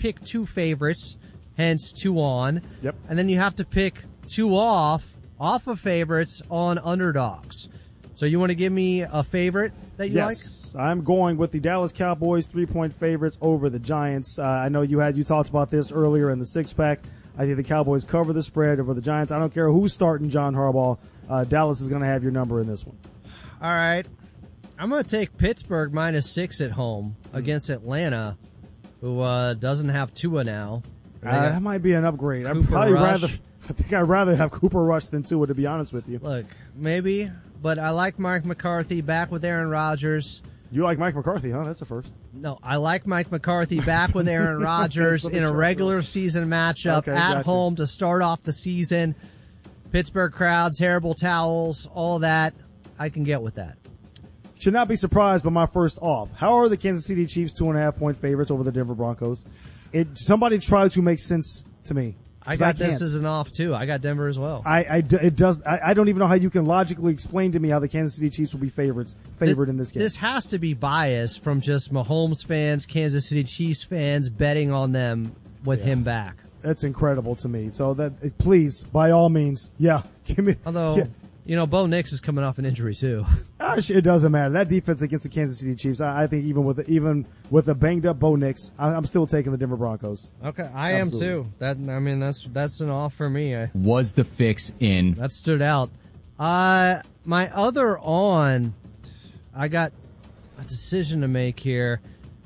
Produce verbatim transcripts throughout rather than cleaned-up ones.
pick two favorites, hence two on. Yep. And then you have to pick two off, off of favorites on underdogs. So you want to give me a favorite that you yes, like? I'm going with the Dallas Cowboys three-point favorites over the Giants. Uh, I know you had you talked about this earlier in the six-pack. I think the Cowboys cover the spread over the Giants. I don't care who's starting John Harbaugh. Uh, Dallas is going to have your number in this one. All right. I'm going to take Pittsburgh minus six at home against Atlanta, who uh, doesn't have Tua now. Uh, that might be an upgrade. I'd Cooper probably Rush. rather. I think I'd rather have Cooper Rush than Tua, to be honest with you. Look, maybe, but I like Mike McCarthy back with Aaron Rodgers. You like Mike McCarthy, huh? That's the first. No, I like Mike McCarthy back with Aaron Rodgers in a regular season matchup okay, at gotcha. home to start off the season. Pittsburgh crowd, terrible towels, all that. I can get with that. Should not be surprised by my first off. How are the Kansas City Chiefs two and a half point favorites over the Denver Broncos? It somebody try to make sense to me. I got I this as an off too. I got Denver as well. I, I it does. I, I don't even know how you can logically explain to me how the Kansas City Chiefs will be favorites favored this, in this game. This has to be biased from just Mahomes fans, Kansas City Chiefs fans betting on them with yeah. him back. That's incredible to me. So that please, by all means, yeah, give me. Although. Yeah. You know, Bo Nix is coming off an injury too. Gosh, it doesn't matter. That defense against the Kansas City Chiefs, I, I think even with the, even with a banged up Bo Nix, I, I'm still taking the Denver Broncos. Okay, I Absolutely. am too. That I mean, that's that's an off for me. I, Was the fix in? that stood out. Uh, my other on, I got a decision to make here.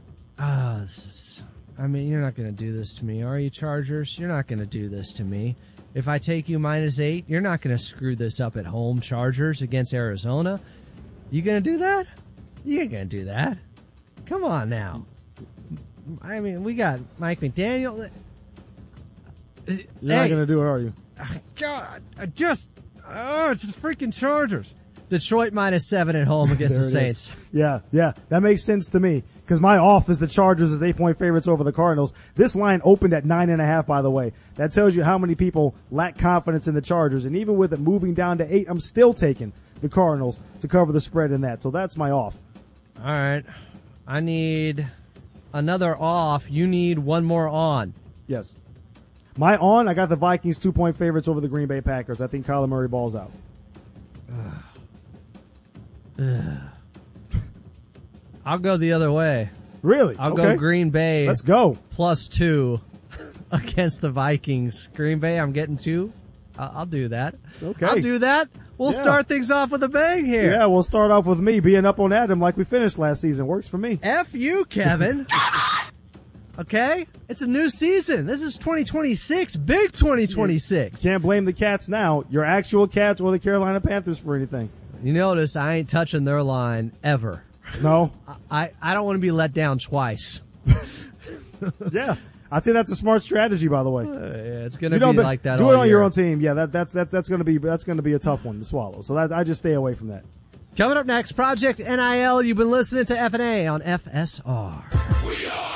Ah, this is. I mean, you're not going to do this to me, are you, Chargers? You're not going to do this to me. If I take you minus eight, you're not going to screw this up at home, Chargers, against Arizona. You going to do that? You ain't going to do that. Come on now. I mean, we got Mike McDaniel. You're hey, not going to do it, are you? God, I just, oh, it's the freaking Chargers. Detroit minus seven at home against the Saints. Is. Yeah, yeah, that makes sense to me. Because my off is the Chargers as eight-point favorites over the Cardinals. This line opened at nine and a half, by the way. That tells you how many people lack confidence in the Chargers. And even with it moving down to eight, I'm still taking the Cardinals to cover the spread in that. So that's my off. All right. I need another off. You need one more on. Yes. My on, I got the Vikings two-point favorites over the Green Bay Packers. I think Kyler Murray balls out. I'll go the other way. Really? I'll okay. go Green Bay. Let's go. Plus two against the Vikings. Green Bay, I'm getting two. I'll, I'll do that. Okay. I'll do that. We'll Yeah. start things off with a bang here. Yeah, we'll start off with me being up on Adam like we finished last season. Works for me. F you, Kevin. Okay? It's a new season. This is twenty twenty-six. Big twenty twenty-six. Can't blame the Cats now. Your actual Cats or the Carolina Panthers for anything. You notice I ain't touching their line ever. No? I, I don't want to be let down twice. Yeah. I think that's a smart strategy, by the way. Uh, yeah, it's going to You don't be be- like that Do all it on year. your own team. Yeah, that, that's that, that's going to be that's going to be a tough one to swallow. So that, I just stay away from that. Coming up next, Project N I L. You've been listening to F and A on F S R. We are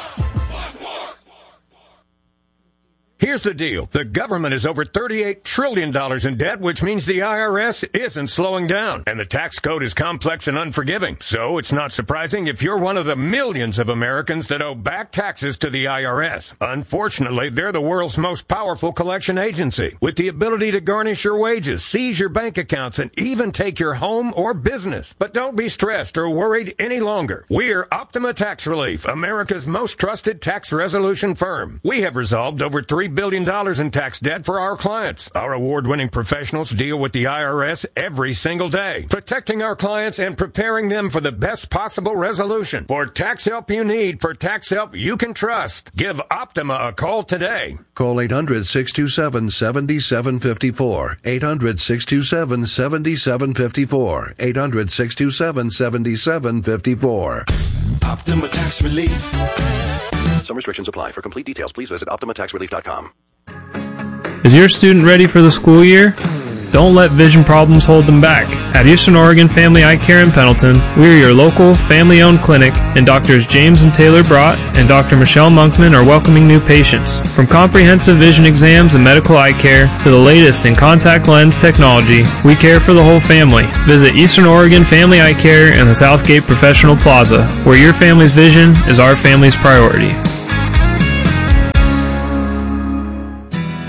Here's the deal. The government is over thirty-eight trillion dollars in debt, which means the I R S isn't slowing down. And the tax code is complex and unforgiving. So it's not surprising if you're one of the millions of Americans that owe back taxes to the I R S. Unfortunately, they're the world's most powerful collection agency, with the ability to garnish your wages, seize your bank accounts, and even take your home or business. But don't be stressed or worried any longer. We're Optima Tax Relief, America's most trusted tax resolution firm. We have resolved over three billion dollars in tax debt for our clients. Our award-winning professionals deal with the I R S every single day, protecting our clients and preparing them for the best possible resolution. For tax help you need, for tax help you can trust, give Optima a call today. Call eight hundred, six two seven, seven seven five four. eight hundred, six two seven, seven seven five four. eight hundred, six two seven, seven seven five four. Optima Tax Relief. Some restrictions apply. For complete details, please visit optima tax relief dot com. Is your student ready for the school year? Don't let vision problems hold them back. At Eastern Oregon Family Eye Care in Pendleton, we are your local, family-owned clinic, and Doctors James and Taylor Brott and Doctor Michelle Monkman are welcoming new patients. From comprehensive vision exams and medical eye care to the latest in contact lens technology, we care for the whole family. Visit Eastern Oregon Family Eye Care in the Southgate Professional Plaza, where your family's vision is our family's priority.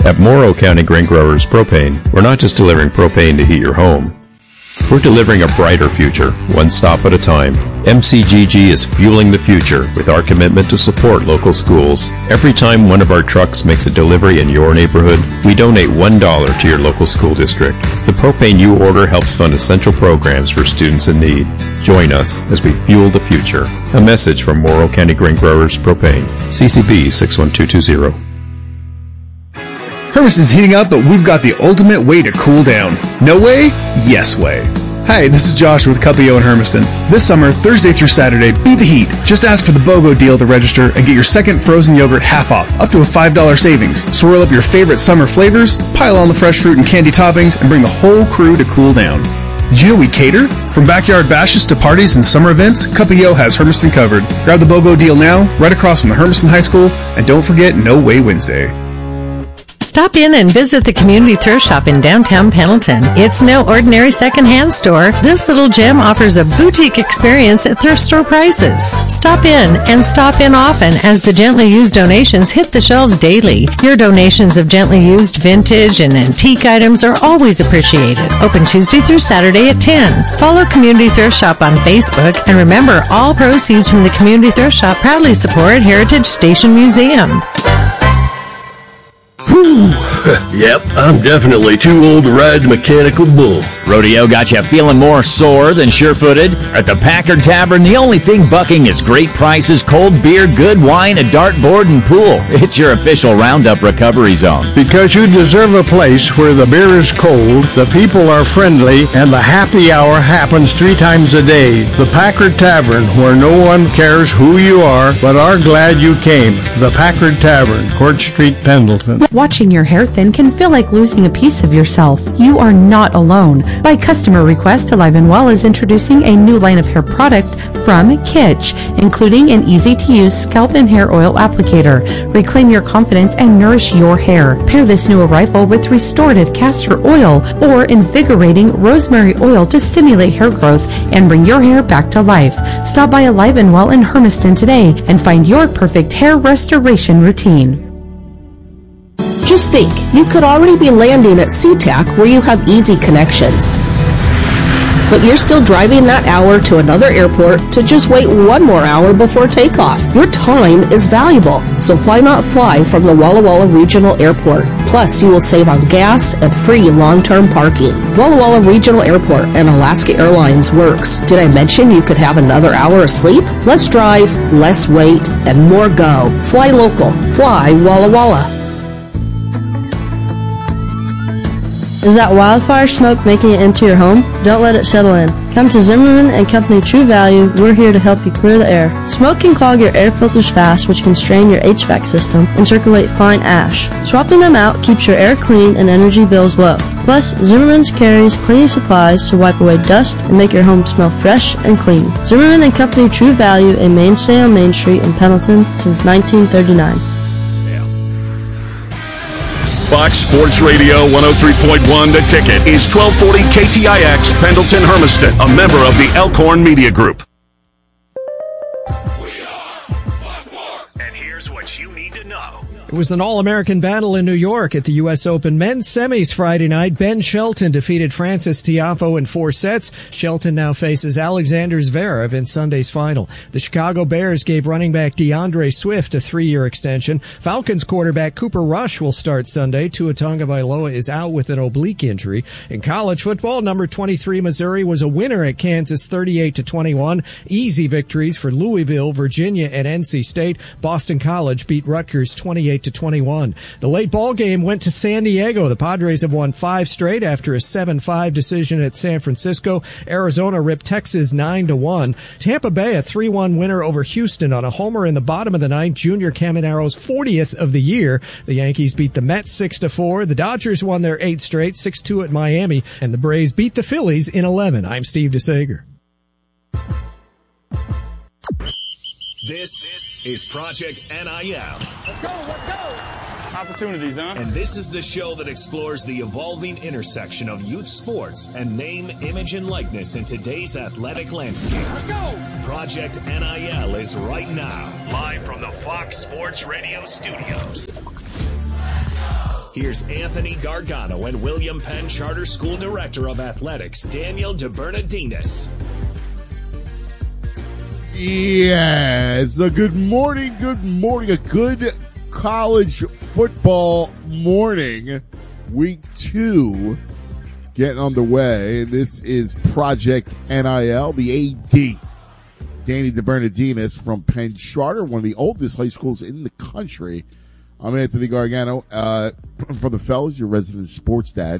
At Morrow County Grain Growers Propane, we're not just delivering propane to heat your home. We're delivering a brighter future, one stop at a time. M C G G is fueling the future with our commitment to support local schools. Every time one of our trucks makes a delivery in your neighborhood, we donate one dollar to your local school district. The propane you order helps fund essential programs for students in need. Join us as we fuel the future. A message from Morrow County Grain Growers Propane. C C B six one two two zero. Hermiston's heating up, but we've got the ultimate way to cool down. No way? Yes way. Hi, this is Josh with Cuppio in Hermiston. This summer, Thursday through Saturday, beat the heat. Just ask for the BOGO deal to register and get your second frozen yogurt half off, up to a five dollar savings. Swirl up your favorite summer flavors, pile on the fresh fruit and candy toppings, and bring the whole crew to cool down. Did you know we cater? From backyard bashes to parties and summer events, Cuppio has Hermiston covered. Grab the BOGO deal now, right across from the Hermiston High School, and don't forget No Way Wednesday. Stop in and visit the Community Thrift Shop in downtown Pendleton. It's no ordinary secondhand store. This little gem offers a boutique experience at thrift store prices. Stop in and stop in often as the gently used donations hit the shelves daily. Your donations of gently used vintage and antique items are always appreciated. Open Tuesday through Saturday at ten. Follow Community Thrift Shop on Facebook, and remember, all proceeds from the Community Thrift Shop proudly support Heritage Station Museum. Whew. Yep, I'm definitely too old to ride the mechanical bull. Rodeo got you feeling more sore than sure-footed? At the Packard Tavern, the only thing bucking is great prices, cold beer, good wine, a dartboard, and pool. It's your official Roundup recovery zone. Because you deserve a place where the beer is cold, the people are friendly, and the happy hour happens three times a day. The Packard Tavern, where no one cares who you are, but are glad you came. The Packard Tavern, Court Street, Pendleton. Watching your hair thin can feel like losing a piece of yourself. You are not alone. By customer request, Alive and Well is introducing a new line of hair product from Kitsch, including an easy-to-use scalp and hair oil applicator. Reclaim your confidence and nourish your hair. Pair this new arrival with restorative castor oil or invigorating rosemary oil to stimulate hair growth and bring your hair back to life. Stop by Alive and Well in Hermiston today and find your perfect hair restoration routine. Just think, you could already be landing at SeaTac where you have easy connections. But you're still driving that hour to another airport to just wait one more hour before takeoff. Your time is valuable, so why not fly from the Walla Walla Regional Airport? Plus, you will save on gas and free long-term parking. Walla Walla Regional Airport and Alaska Airlines works. Did I mention you could have another hour of sleep? Less drive, less wait, and more go. Fly local. Fly Walla Walla. Is that wildfire smoke making it into your home? Don't let it settle in. Come to Zimmerman and Company True Value. We're here to help you clear the air. Smoke can clog your air filters fast, which can strain your H V A C system and circulate fine ash. Swapping them out keeps your air clean and energy bills low. Plus, Zimmerman's carries cleaning supplies to wipe away dust and make your home smell fresh and clean. Zimmerman and Company True Value, a mainstay on Main Street in Pendleton since nineteen thirty-nine. Fox Sports Radio one oh three point one The Ticket is twelve forty K T I X Pendleton Hermiston, a member of the Elkhorn Media Group. And here's what you need to know. It was an all-American battle in New York at the U S Open men's semis Friday night. Ben Shelton defeated Francis Tiafoe in four sets. Shelton now faces Alexander Zverev in Sunday's final. The Chicago Bears gave running back DeAndre Swift a three-year extension. Falcons quarterback Cooper Rush will start Sunday. Tua Tagovailoa is out with an oblique injury. In college football, number twenty-three Missouri was a winner at Kansas thirty-eight to twenty-one. Easy victories for Louisville, Virginia, and N C State. Boston College beat Rutgers twenty-eight to twenty-one. The late ball game went to San Diego. The Padres have won five straight after a seven five decision at San Francisco. Arizona ripped Texas nine to one. Tampa Bay a three one winner over Houston on a homer in the bottom of the ninth. Junior Caminero's fortieth of the year. The Yankees beat the Mets six to four. The Dodgers won their eighth straight, six two at Miami, and the Braves beat the Phillies in eleven. I'm Steve DeSager. This is Project N I L. Let's go, let's go. Opportunities, huh? And this is the show that explores the evolving intersection of youth sports and name, image, and likeness in today's athletic landscape. Let's go. Project N I L is right now, live from the Fox Sports Radio studios. Here's Anthony Gargano and William Penn Charter School Director of Athletics, Daniel DeBernardinis. Yes, a good morning, good morning, a good college football morning. Week two getting underway. This is Project N I L, the A D. Danny DeBernardinis from Penn Charter, one of the oldest high schools in the country. I'm Anthony Gargano, uh, for the fellas, your resident sports dad.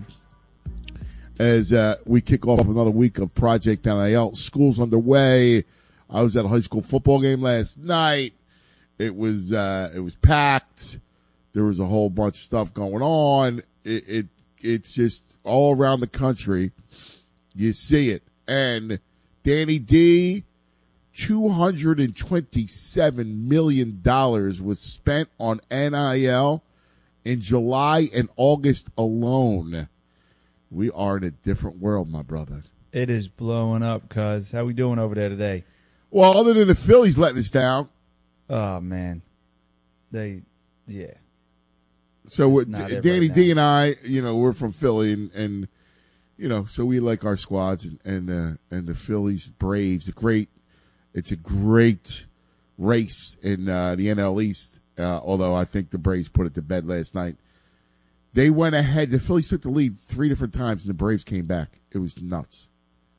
As uh, we kick off another week of Project N I L, school's underway. I was at a high school football game last night. It was uh, it was packed. There was a whole bunch of stuff going on. It, it it's just all around the country. You see it. And Danny D, two hundred twenty-seven million dollars was spent on N I L in July and August alone. We are in a different world, my brother. It is blowing up, cuz. How we doing over there today? Well, other than the Phillies letting us down. Oh, man. They, yeah. So with Danny right D and I, you know, we're from Philly, and, and you know, so we like our squads, and and, uh, and the Phillies, Braves, a great, it's a great race in uh, the N L East, uh, although I think the Braves put it to bed last night. They went ahead. The Phillies took the lead three different times, and the Braves came back. It was nuts.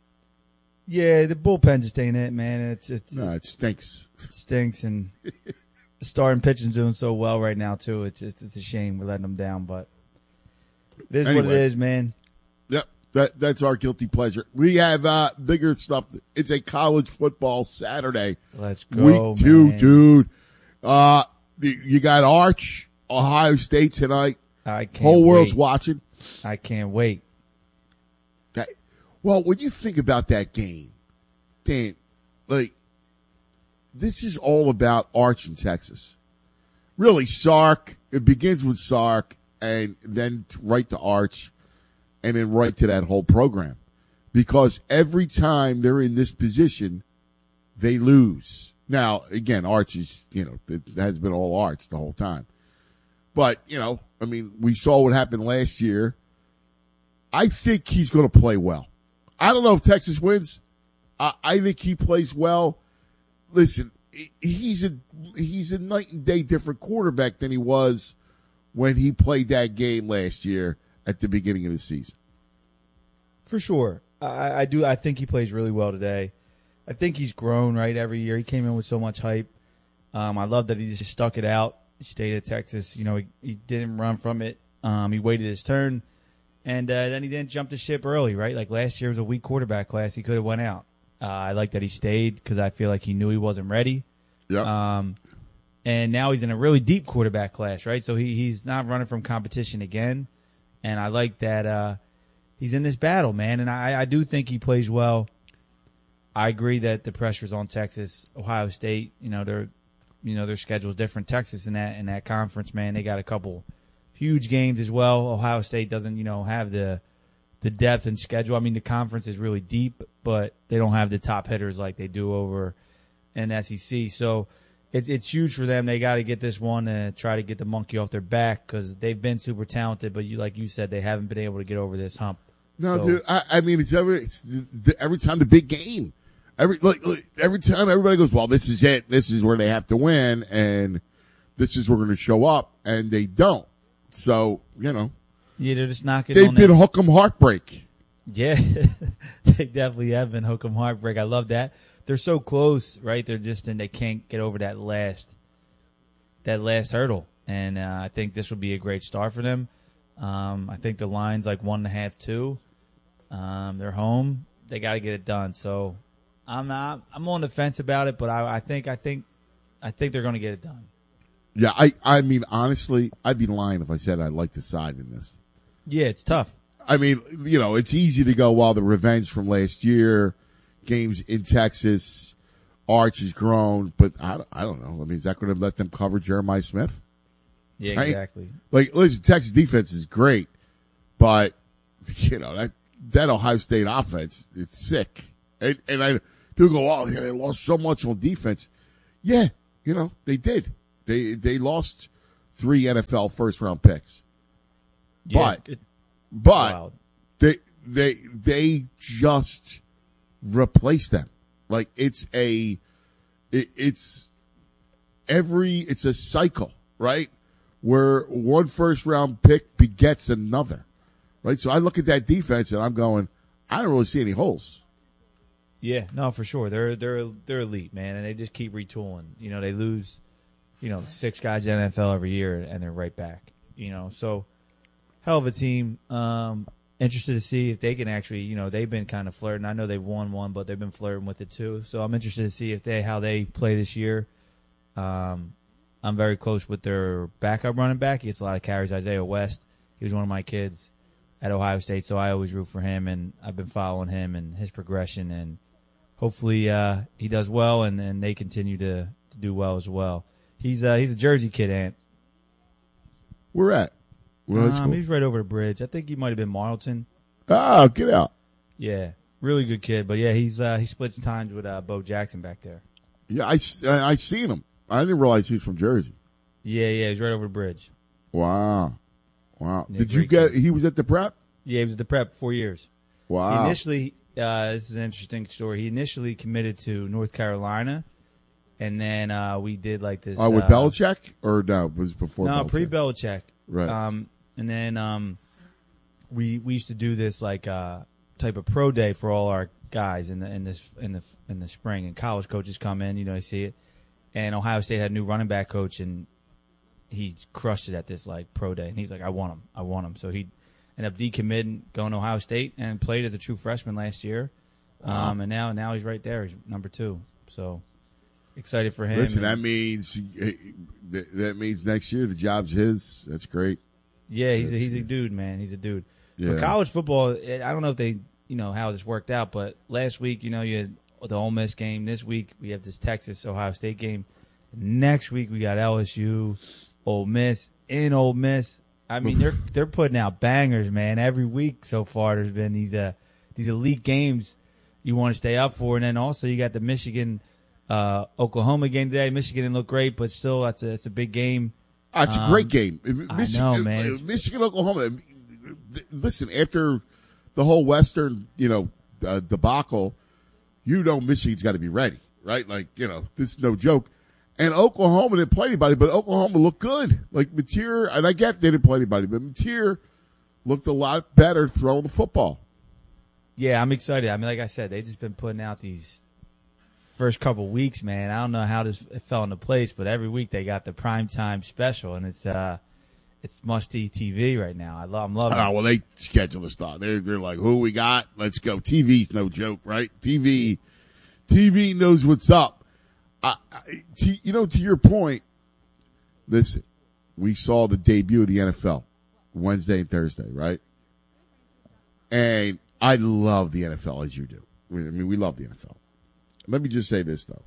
Yeah, the bullpen just ain't it, man. It's, it's no, it stinks. It stinks, and the starting pitching's doing so well right now too. It's just, it's a shame we're letting them down, but it is anyway, what it is, man. Yep, that that's our guilty pleasure. We have uh, bigger stuff. It's a college football Saturday. Let's go, week two, man. dude. Uh, you got Arch, Ohio State tonight. I can't. Whole world's wait. watching. I can't wait. That, well, when you think about that game, Dan, like, this is all about Arch in Texas. Really, Sark. It begins with Sark, and then right to Arch, and then right to that whole program. Because every time they're in this position, they lose. Now, again, Arch is, you know, it has been all Arch the whole time. But, you know, I mean, we saw what happened last year. I think he's going to play well. I don't know if Texas wins. I, I think he plays well. Listen, he's a he's a night and day different quarterback than he was when he played that game last year at the beginning of the season. For sure. I, I do. I think he plays really well today. I think he's grown, right, every year. He came in with so much hype. Um, I love that he just stuck it out. He stayed at Texas. You know, he, he didn't run from it. Um, he waited his turn, and uh, then he didn't jump the ship early, right? Like last year was a weak quarterback class. He could have went out. Uh, I like that he stayed because I feel like he knew he wasn't ready. Yeah. Um, and now he's in a really deep quarterback class, right? So he, he's not running from competition again. And I like that uh, he's in this battle, man. And I, I do think he plays well. I agree that the pressure's on Texas, Ohio State. You know, they're you know their schedule's different. Texas in that in that conference, man, they got a couple huge games as well. Ohio State doesn't, you know, have the the depth and schedule. I mean, the conference is really deep, but they don't have the top hitters like they do over in S E C. So it's it's huge for them. They got to get this one and try to get the monkey off their back because they've been super talented, but you like you said, they haven't been able to get over this hump. No, so, dude. I, I mean, it's every it's the, the, every time the big game. Every like, like every time everybody goes, well, this is it. This is where they have to win, and this is where we're going to show up, and they don't. So you know, yeah, they're just knocking. They've on been that. hook 'em heartbreak. Yeah, they definitely have been hook 'em heartbreak. I love that. They're so close, right? They're just and they can't get over that last that last hurdle, and uh, I think this will be a great start for them. Um, I think the line's like one and a half, two. Um, they're home. They got to get it done. So. I'm not, I'm on the fence about it, but I, I think I think I think they're going to get it done. Yeah, I, I mean honestly, I'd be lying if I said I'd like to side in this. Yeah, it's tough. I mean, you know, it's easy to go, well, the revenge from last year, games in Texas, Arch has grown, but I, I don't know. I mean, is that going to let them cover Jeremiah Smith? Yeah, right? Exactly. Like, listen, Texas defense is great, but you know that that Ohio State offense, it's sick, and and I. People go, oh, yeah, they lost so much on defense. Yeah, you know, they did. They they lost three N F L first-round picks. Yeah, but it- but wild. they they they just replace them. Like it's a it, it's every it's a cycle, right? Where one first round pick begets another, right? So I look at that defense and I'm going, I don't really see any holes. Yeah, no, for sure. They're they're they're elite, man, and they just keep retooling. You know, they lose, you know, six guys in the N F L every year, and they're right back. You know, so hell of a team. Um, interested to see if they can actually, you know, they've been kind of flirting. I know they've won one, but they've been flirting with it too. So I'm interested to see if they how they play this year. Um, I'm very close with their backup running back. He gets a lot of carries, Isaiah West. He was one of my kids at Ohio State, so I always root for him, and I've been following him and his progression, and hopefully uh, he does well, and, and they continue to, to do well as well. He's uh, he's a Jersey kid, Ant. Where at? Where high Um, school? he's right over the bridge. I think he might have been Marlton. Oh, get out. Yeah, really good kid. But yeah, he's uh, he splits times with uh, Bo Jackson back there. Yeah, I, I, I seen him. I didn't realize he was from Jersey. Yeah, yeah, he's right over the bridge. Wow. Wow. Yeah, Did you great get, kid. he was at the prep? Yeah, he was at the prep four years. Wow. He initially, uh, this is an interesting story. He initially committed to North Carolina, and then uh, we did like this. Oh, with uh, Belichick? Or no, it was before No, Belichick? pre-Belichick. Right. Um, and then um, we we used to do this like uh, type of pro day for all our guys in the in this in the in the spring, and college coaches come in. You know, they see it. And Ohio State had a new running back coach, and he crushed it at this like pro day. And he's like, "I want him, I want him." So he ended up decommitting, going to Ohio State, and played as a true freshman last year. Wow. Um, and now now he's right there, he's number two. So excited for him. Listen, that And- means that means next year the job's his. That's great. Yeah, he's a, he's a dude, man. He's a dude. Yeah. But college football, I don't know if they, you know, how this worked out, but last week, you know, you had the Ole Miss game. This week we have this Texas Ohio State game. Next week we got L S U, Ole Miss, in Ole Miss. I mean, they're they're putting out bangers, man. Every week so far, there's been these uh these elite games you want to stay up for, and then also you got the Michigan uh, Oklahoma game today. Michigan didn't look great, but still, that's a it's a big game. Uh, it's a Um, great game. I Michigan, know, man. It's- Michigan, Oklahoma. Listen, after the whole Western, you know, uh, debacle, you know Michigan's got to be ready, right? Like, you know, this is no joke. And Oklahoma didn't play anybody, but Oklahoma looked good. Like Mateer, and I get they didn't play anybody, but Mateer looked a lot better throwing the football. Yeah, I'm excited. I mean, like I said, they've just been putting out these first couple weeks, man. I don't know how this fell into place, but every week they got the primetime special, and it's uh, it's must-see T V right now. I love, I'm loving Oh, it. well, they schedule the stuff. They're, they're like, who we got? Let's go. T V's no joke, right? T V, T V knows what's up. I, I, to, you know, to your point, listen, we saw the debut of the N F L Wednesday and Thursday, right? And I love the N F L as you do. I mean, we love the N F L. Let me just say this, though.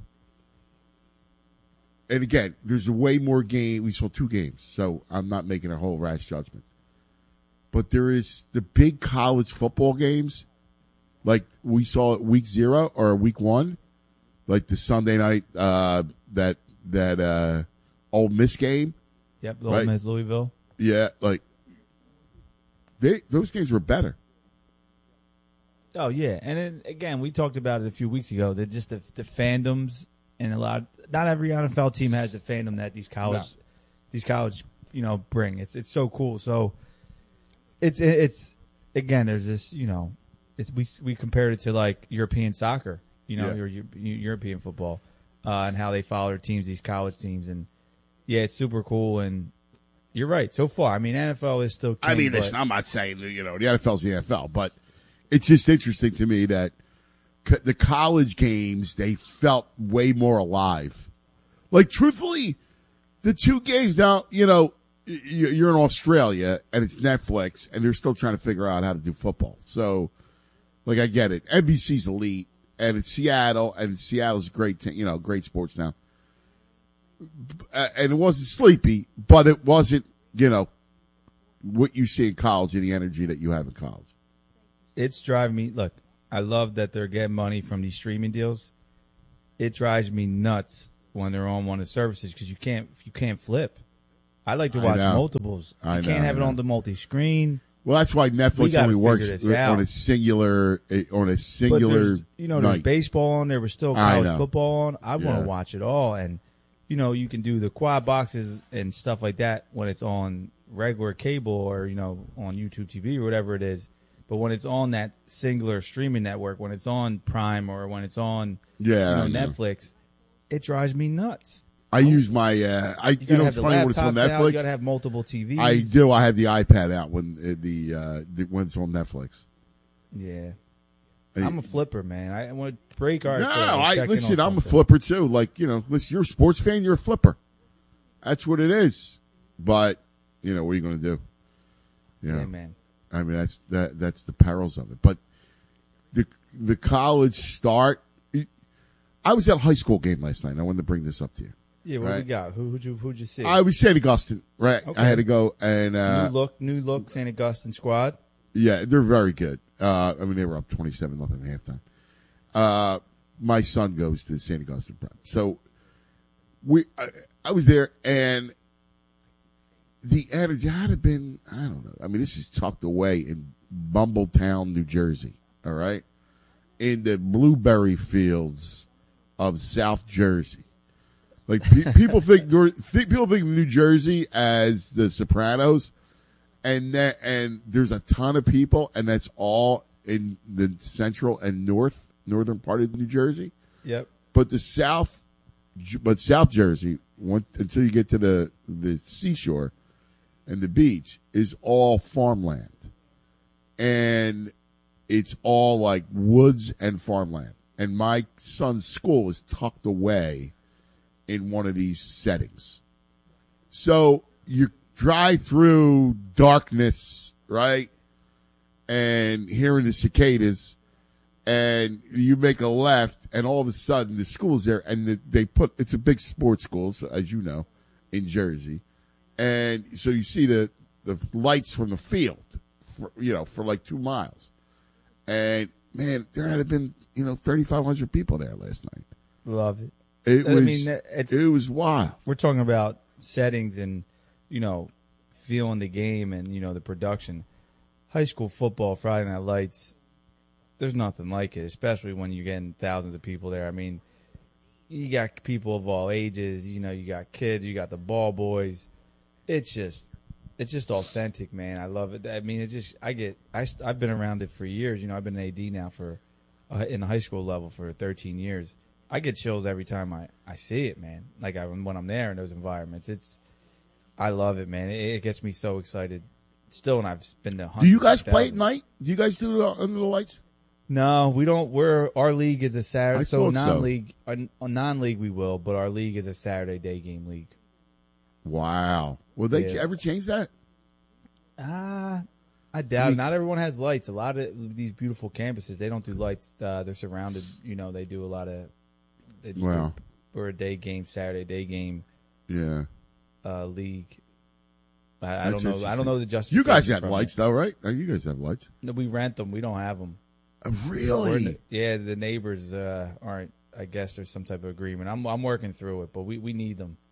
And again, there's a way more game. We saw two games, so I'm not making a whole rash judgment. But there is the big college football games, like we saw at week zero or week one, like the Sunday night uh, that that uh, Ole Miss game. Yep, the right? Ole Miss Louisville. Yeah, like they those games were better. Oh yeah, and then, again, we talked about it a few weeks ago. That just the, the fandoms and a lot. Not every N F L team has the fandom that these college, No. these college, you know, bring. It's it's so cool. So it's it's again, there's this, you know, it's we we compared it to like European soccer, you know, Yeah. your, your European football, uh, and how they follow their teams, these college teams, and yeah, it's super cool. And you're right. So far, I mean, N F L is still. King, I mean, but- listen, I'm not saying you know the N F L's the N F L, but it's just interesting to me that co- the college games they felt way more alive. Like truthfully, the two games now, you know, y- you're in Australia and it's Netflix, and they're still trying to figure out how to do football. So, like, I get it. N B C's elite, and it's Seattle, and Seattle's a great, te- you know, great sports now. Uh, and it wasn't sleepy, but it wasn't, you know, what you see in college and the energy that you have in college. It's driving me. Look, I love that they're getting money from these streaming deals. It drives me nuts when they're on one of the services because you can't you can't flip. I like to I watch know. multiples. You I can't know, have I it know. on the multi-screen. Well, that's why We Netflix gotta only works figure this out. on a singular eh, on a But singular there's, you know, there's night. baseball on. There was still I college know. football on. I want Yeah. to watch it all, and you know, you can do the quad boxes and stuff like that when it's on regular cable or you know on YouTube T V or whatever it is. But when it's on that singular streaming network, when it's on Prime or when it's on Yeah, I you know, know. Netflix, it drives me nuts. I use my uh, I You you, gotta know have it's the funny when it's on laptops out. You Netflix. gotta have multiple T Vs. I do. I have the iPad out when uh, the, uh, the when it's on Netflix. Yeah. Hey. I'm a flipper, man. I want to break our. No, thing and I check in listen. on I'm a something. flipper too. Like you know, listen. You're a sports fan. You're a flipper. That's what it is. But you know, what are you going to do? You know, Yeah, man. I mean, that's that. That's the perils of it. But the the college start. I was at a high school game last night. And I wanted to bring this up to you. Yeah, what right? we got? Who who'd you who'd you see? I was Saint Augustine, right? Okay. I had to go and uh, new look, new look, Saint Augustine squad. yeah, they're very good. Uh, I mean, they were up twenty-seven nothing at halftime. Uh, my son goes to Saint Augustine Prep, so we. I, I was there, and the energy had have been. I don't know. I mean, this is tucked away in Bumbletown, New Jersey. All right, in the blueberry fields of South Jersey. Like pe- people think, Nor- th- people think of New Jersey as the Sopranos, and there and there's a ton of people, and that's all in the central and north northern part of New Jersey. Yep. But the south, but South Jersey, once, until you get to the the seashore and the beach, is all farmland, and it's all like woods and farmland. And my son's school is tucked away in one of these settings. So you drive through darkness, right? And hearing the cicadas, and you make a left, and all of a sudden the school's there, and the, they put, it's a big sports school, so, as you know, in Jersey. And so you see the, the lights from the field, for, you know, for like two miles. And man, there had been, you know, thirty-five hundred people there last night. Love it. It I was, mean, it's, it was wild. We're talking about settings and, you know, feeling the game and, you know, the production. High school football, Friday Night Lights, there's nothing like it, especially when you're getting thousands of people there. I mean, you got people of all ages, you know, you got kids, you got the ball boys. It's just, it's just authentic, man. I love it. I mean, it just, I get, I, I've been around it for years. You know, I've been an A D now for, uh, in the high school level for thirteen years. I get chills every time I, I see it, man. Like I, when I'm there in those environments, it's, I love it, man. It, it gets me so excited. Still, and I've been to hundreds. Do you guys of play at thousands. night? Do you guys do it under the lights? No, we don't. We're our league is a Saturday. I So thought so. non-league, a, a non-league we will, but our league is a Saturday day game league. Wow. Will they Yeah. ever change that? Ah, I doubt. I mean- it. Not everyone has lights. A lot of these beautiful campuses, they don't do lights. Uh, they're surrounded. You know, they do a lot of. They just Wow. do, we're a day game, Saturday day game. Yeah. Uh, league. I, I That's don't know. I don't know the justification. You guys have from lights, it. though, right? Uh, You guys have lights. No, we rent them. We don't have them. Uh, really? We're in the- yeah, the neighbors uh, aren't. I guess there's some type of agreement. I'm I'm working through it, but we, we need them.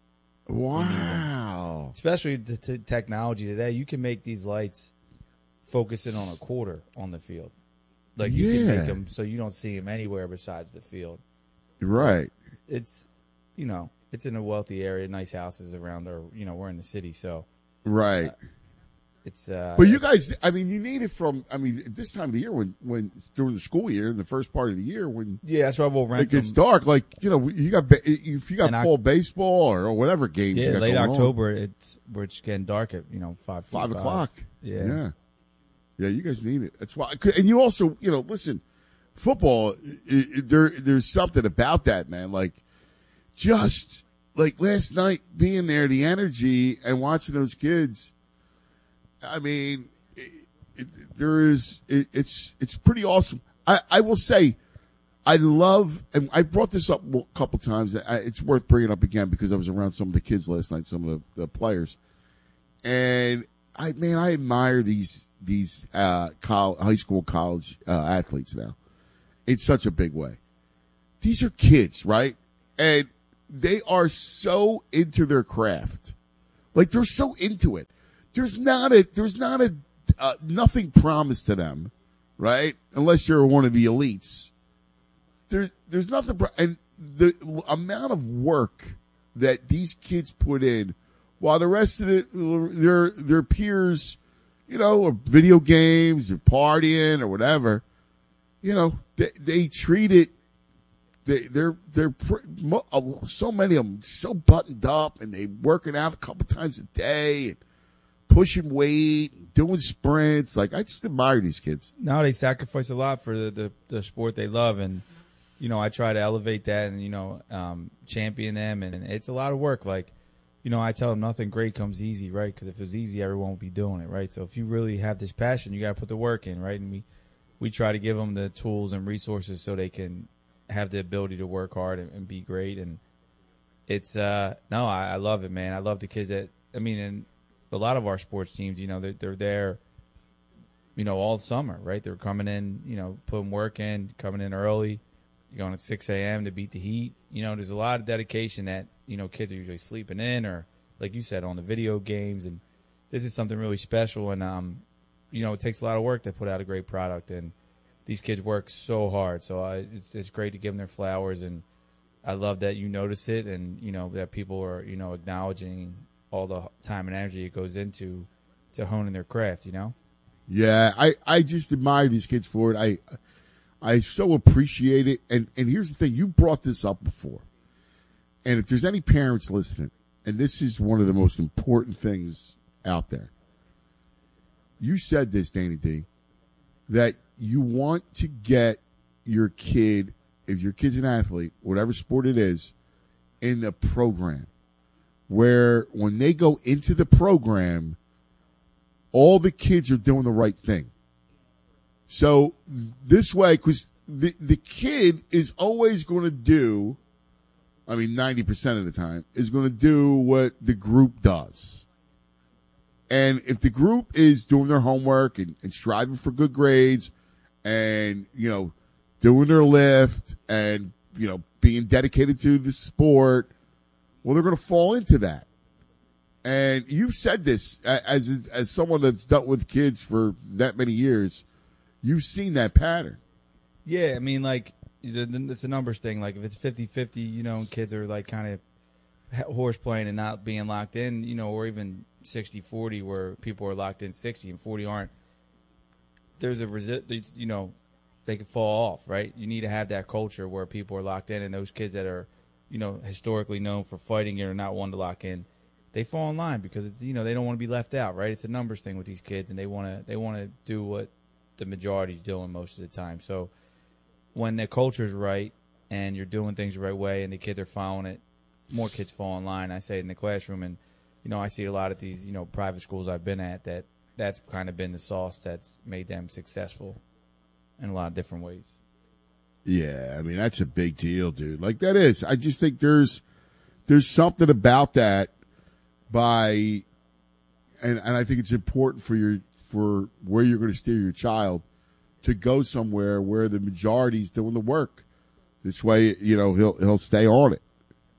Wow. Especially the t- technology today, you can make these lights focusing on a quarter on the field. Like you can Yeah. make them so you don't see them anywhere besides the field. Right. It's, you know, it's in a wealthy area, nice houses around, or you know, we're in the city, so Right. it's. Uh, But you guys, I mean, you need it from, I mean, at this time of the year when, when during the school year, in the first part of the year when yeah, that's why we'll rent it gets them. dark, like, you know, you got, ba- if you got And I- fall baseball or, or whatever games you Yeah, got late going on. October, it's where it's getting dark at you know five Five o'clock. Yeah. Yeah. Yeah, you guys need it. That's why. And you also, you know, listen, football, it, it, there, there's something about that, man. Like, just like last night being there, the energy and watching those kids. I mean, it, it, there is, it, it's, it's pretty awesome. I, I will say, I love, and I brought this up a couple times. I, it's worth bringing up again because I was around some of the kids last night, some of the, the players. And I, man, I admire these, these, uh, college, high school, college, uh, athletes now in such a big way. These are kids, right? And they are so into their craft. Like they're so into it. There's not a there's not a uh, nothing promised to them, right? Unless you're one of the elites. There's there's nothing, pro- and the amount of work that these kids put in, while the rest of it, their their peers, you know, are video games or partying or whatever, you know, they, they treat it. They, they're they're so many of them so buttoned up, and they working out a couple times a day, and pushing weight, and doing sprints. Like I just admire these kids. No, they sacrifice a lot for the, the, the sport they love, and you know I try to elevate that and you know um, champion them, and, and it's a lot of work. Like you know I tell them nothing great comes easy, right? Because if it was easy, everyone would be doing it, right? So if you really have this passion, you got to put the work in, right? And we we try to give them the tools and resources so they can have the ability to work hard and, and be great. And it's, uh, no, I, I love it, man. I love the kids that, I mean, and a lot of our sports teams, you know, they're, they're there, you know, all summer, right? They're coming in, you know, putting work in, coming in early. You're going at six a.m. to beat the heat. You know, there's a lot of dedication that, you know, kids are usually sleeping in or, like you said, on the video games. And this is something really special. And, um, you know, it takes a lot of work to put out a great product. And these kids work so hard, so I, it's it's great to give them their flowers, and I love that you notice it, and you know that people are you know acknowledging all the time and energy it goes into to honing their craft. You know. Yeah, I, I just admire these kids for it. I I so appreciate it, and and here's the thing: you brought this up before, and if there's any parents listening, and this is one of the most important things out there, you said this, Danny D, that you want to get your kid, if your kid's an athlete, whatever sport it is, in the program where when they go into the program, all the kids are doing the right thing. So this way, because the, the kid is always going to do, I mean, ninety percent of the time, is going to do what the group does. And if the group is doing their homework and, and striving for good grades, and, you know, doing their lift and, you know, being dedicated to the sport, well, they're going to fall into that. And you've said this as as someone that's dealt with kids for that many years. You've seen that pattern. Yeah, I mean, like, it's a numbers thing. Like, if it's fifty-fifty, you know, and kids are, like, kind of horse playing and not being locked in, you know, or even sixty forty where people are locked in sixty and forty aren't. There's a resi- you know, they could fall off, right? You need to have that culture where people are locked in, and those kids that are, you know, historically known for fighting or not one to lock in, they fall in line because it's, you know, they don't want to be left out, right? It's a numbers thing with these kids, and they want to they want to do what the majority's doing most of the time. So when the culture's right and you're doing things the right way and the kids are following it, more kids fall in line. I say it in the classroom, and you know, I see a lot of these, you know, private schools I've been at that. That's kind of been the sauce that's made them successful in a lot of different ways. Yeah, I mean, that's a big deal, dude. Like, that is. I just think there's there's something about that by, and, and I think it's important for your for where you're going to steer your child to go somewhere where the majority's doing the work. This way, you know, he'll he'll stay on it.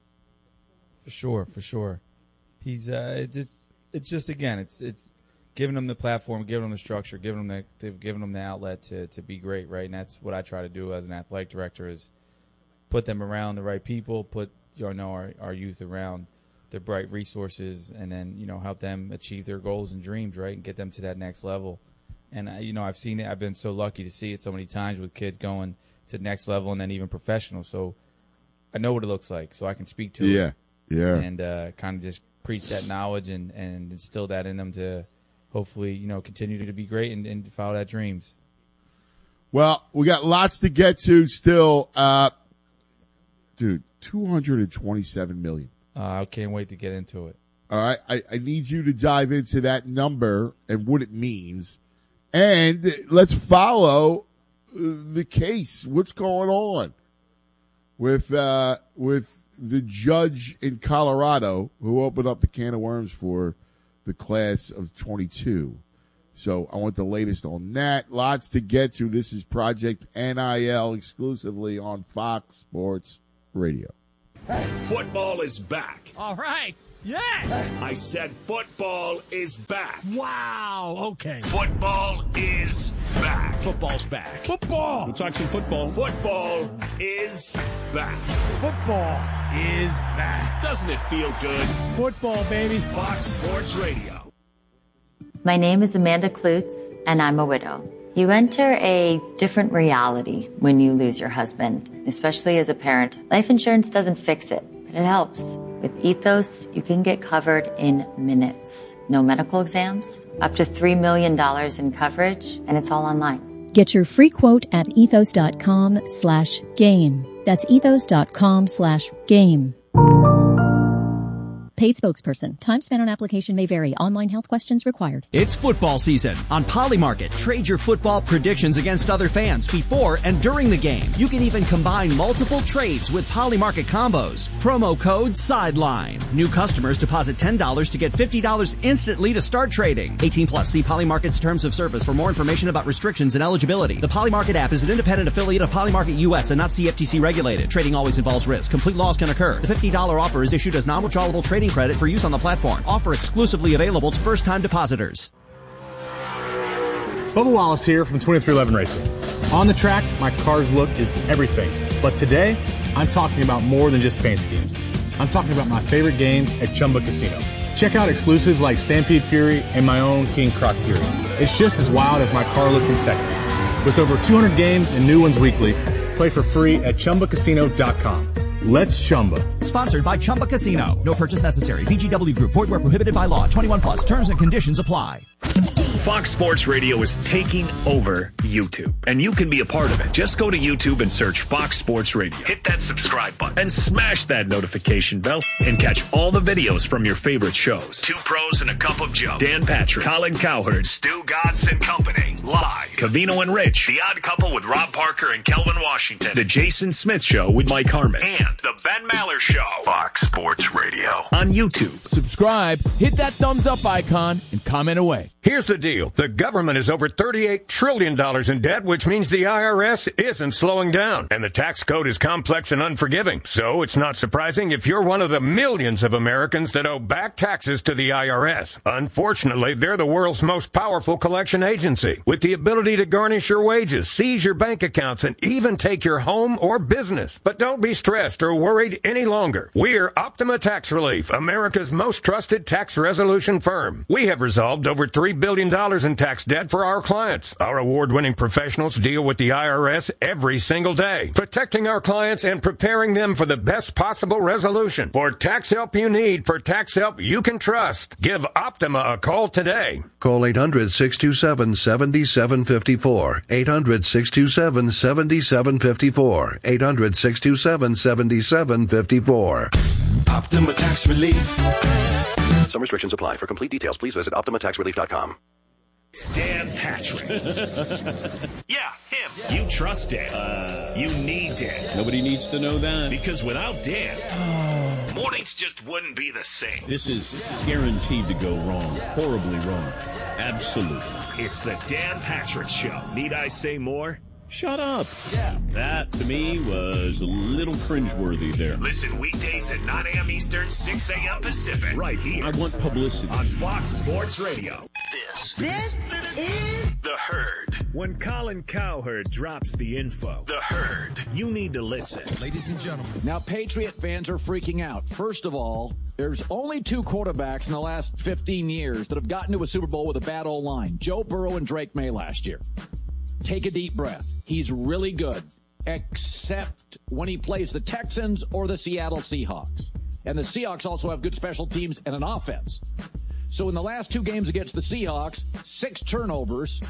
For sure, for sure. He's uh, it's it's just again, it's it's. giving them the platform, giving them the structure, giving them the giving them the outlet to, to be great, right? And that's what I try to do as an athletic director is put them around the right people, put you know our, our youth around the bright resources, and then you know help them achieve their goals and dreams, right, and get them to that next level. And I, you know I've seen it. I've been so lucky to see it so many times with kids going to the next level and then even professional. So I know what it looks like, so I can speak to yeah. it. Yeah, yeah, and uh, kind of just preach that knowledge and, and instill that in them to hopefully, you know, continue to be great and, and follow that dreams. Well, we got lots to get to still. Uh, dude, two hundred twenty-seven million dollars. Uh, I can't wait to get into it. All right. I, I need you to dive into that number and what it means. And let's follow the case. What's going on with uh, with the judge in Colorado who opened up the can of worms for the class of twenty-two. So I want the latest on that. Lots to get to. This is Project N I L exclusively on Fox Sports Radio. Football is back. All right. Yes! I said football is back. Wow, okay. Football is back. Football's back. Football! We'll talk some football. Football is back. Football is back. Doesn't it feel good? Football, baby. Fox Sports Radio. My name is Amanda Klutz, and I'm a widow. You enter a different reality when you lose your husband, especially as a parent. Life insurance doesn't fix it, but it helps. With Ethos, you can get covered in minutes. No medical exams, up to three million dollars in coverage, and it's all online. Get your free quote at ethos.com slash game. That's ethos.com slash game. Paid spokesperson. Time spent on application may vary. Online health questions required. It's football season. On Polymarket, trade your football predictions against other fans before and during the game. You can even combine multiple trades with Polymarket combos. Promo code SIDELINE. New customers deposit ten dollars to get fifty dollars instantly to start trading. eighteen plus. See Polymarket's terms of service for more information about restrictions and eligibility. The Polymarket app is an independent affiliate of Polymarket U S and not C F T C regulated. Trading always involves risk. Complete loss can occur. The fifty dollars offer is issued as non-withdrawable trading credit for use on the platform. Offer exclusively available to first-time depositors. Bubba Wallace here from twenty-three eleven Racing. On the track, my car's look is everything. But today, I'm talking about more than just paint schemes. I'm talking about my favorite games at Chumba Casino. Check out exclusives like Stampede Fury and my own King Croc Fury. It's just as wild as my car look in Texas. With over two hundred games and new ones weekly, play for free at Chumba Casino dot com. Let's Chumba. Sponsored by Chumba Casino. No purchase necessary. V G W Group. Void where prohibited by law. twenty-one plus. Terms and conditions apply. Fox Sports Radio is taking over YouTube, and you can be a part of it. Just go to YouTube and search Fox Sports Radio. Hit that subscribe button and smash that notification bell and catch all the videos from your favorite shows. Two Pros and a Cup of Joe. Dan Patrick, Colin Cowherd, Stu Gatz and Company. Live. Cavino and Rich. The Odd Couple with Rob Parker and Kelvin Washington. The Jason Smith Show with Mike Harmon. And The Ben Maller Show. Fox Sports Radio. On YouTube. Subscribe, hit that thumbs up icon, and comment away. Here's the deal. The government is over thirty-eight trillion dollars in debt, which means the I R S isn't slowing down. And the tax code is complex and unforgiving. So it's not surprising if you're one of the millions of Americans that owe back taxes to the I R S. Unfortunately, they're the world's most powerful collection agency, with the ability to garnish your wages, seize your bank accounts, and even take your home or business. But don't be stressed or worried any longer. We're Optima Tax Relief, America's most trusted tax resolution firm. We have resolved over three billion dollars in tax debt for our clients. Our award-winning professionals deal with the I R S every single day, protecting our clients and preparing them for the best possible resolution. For tax help you need, for tax help you can trust, give Optima a call today. Call eight hundred, six two seven, seven seven five four. eight hundred, six two seven, seven seven five four. eight hundred, six two seven, seven seven five four. Optima Tax Relief. Some restrictions apply. For complete details, please visit optima tax relief dot com. It's Dan Patrick. Yeah, him. You trust Dan. Uh, you need Dan. Nobody needs to know that. Because without Dan, mornings just wouldn't be the same. This is guaranteed to go wrong. Horribly wrong. Absolutely. It's the Dan Patrick Show. Need I say more? Shut up. Yeah. That, to me, was a little cringeworthy there. Listen weekdays at nine a.m. Eastern, six a.m. Pacific. Right here. I want publicity. On Fox Sports Radio. This. This is The Herd. When Colin Cowherd drops the info. The Herd. You need to listen. Ladies and gentlemen. Now, Patriot fans are freaking out. First of all, there's only two quarterbacks in the last fifteen years that have gotten to a Super Bowl with a bad O-line. Joe Burrow and Drake May last year. Take a deep breath. He's really good, except when he plays the Texans or the Seattle Seahawks. And the Seahawks also have good special teams and an offense. So in the last two games against the Seahawks, six turnovers,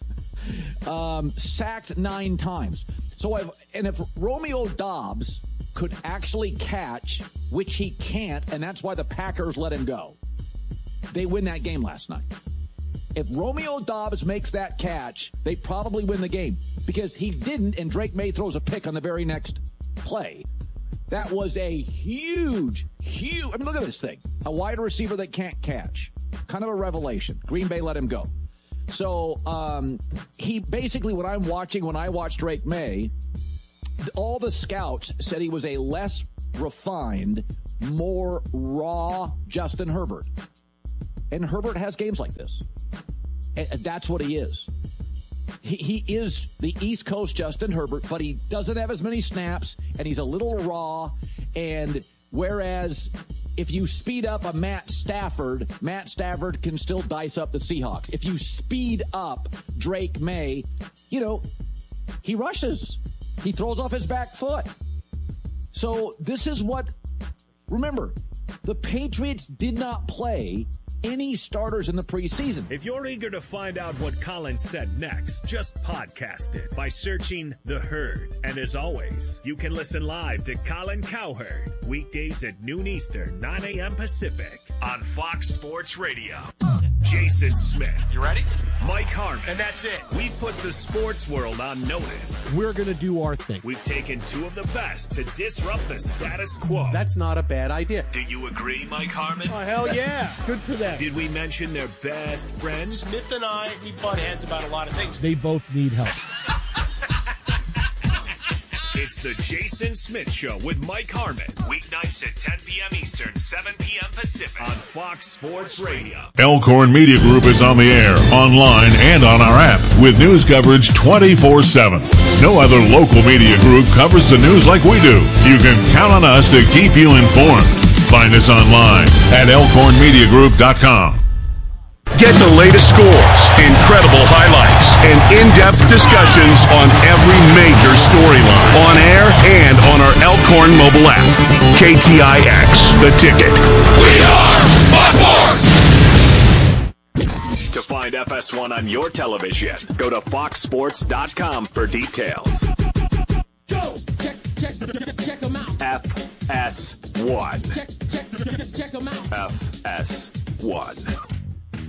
um, sacked nine times. So I've, and if Romeo Doubs could actually catch, which he can't, and that's why the Packers let him go, they win that game last night. If Romeo Doubs makes that catch, they probably win the game because he didn't, and Drake May throws a pick on the very next play. That was a huge, huge, I mean, look at this thing. A wide receiver that can't catch. Kind of a revelation. Green Bay let him go. So um, he basically, what I'm watching when I watch Drake May, all the scouts said he was a less refined, more raw Justin Herbert. And Herbert has games like this. And that's what he is. He, he is the East Coast Justin Herbert, but he doesn't have as many snaps, and he's a little raw. And whereas if you speed up a Matt Stafford, Matt Stafford can still dice up the Seahawks. If you speed up Drake May, you know, he rushes. He throws off his back foot. So this is what, remember, the Patriots did not play any starters in the preseason. If you're eager to find out what Colin said next, just podcast it by searching The Herd. And as always, you can listen live to Colin Cowherd weekdays at noon Eastern, nine a.m. Pacific on Fox Sports Radio. Jason Smith. You ready? Mike Harmon. And that's it. We've put the sports world on notice. We're going to do our thing. We've taken two of the best to disrupt the status quo. That's not a bad idea. Do you agree, Mike Harmon? Oh, hell yeah. Good for them. Did we mention their best friends? Smith and I, we butt heads about a lot of things. They both need help. It's the Jason Smith Show with Mike Harmon. Weeknights at ten p.m. Eastern, seven p.m. Pacific on Fox Sports Radio. Elkhorn Media Group is on the air, online, and on our app with news coverage twenty-four seven. No other local media group covers the news like we do. You can count on us to keep you informed. Find us online at elkhorn media group dot com. Get the latest scores, incredible highlights, and in-depth discussions on every major storyline on air and on our Elkhorn mobile app. K T I X, The Ticket. We are Buckforce! To find F S one on your television, go to fox sports dot com for details. Go! Check, check, check, check them out. F S one. Check, check, check them out. F S one.